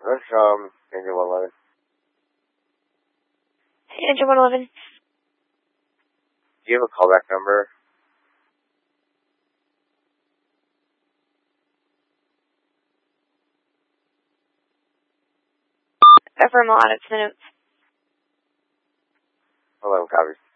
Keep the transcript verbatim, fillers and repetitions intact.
That's, um, Angel one eleven. Angel one eleven. Do you have a callback number? Ephraim will add it to the notes. eleven copies.